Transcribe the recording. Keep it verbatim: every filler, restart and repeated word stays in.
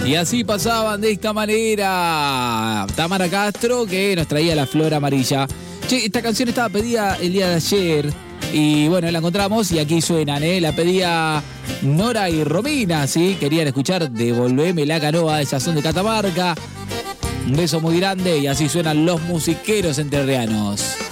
Y así pasaban de esta manera Tamara Castro, que nos traía la flor amarilla. Che, esta canción estaba pedida el día de ayer y bueno, la encontramos y aquí suenan, ¿eh? La pedía Nora y Romina, ¿sí? Querían escuchar Devolveme la canoa, de Sazón de Catamarca. Un beso muy grande y así suenan los musiqueros entrerrianos.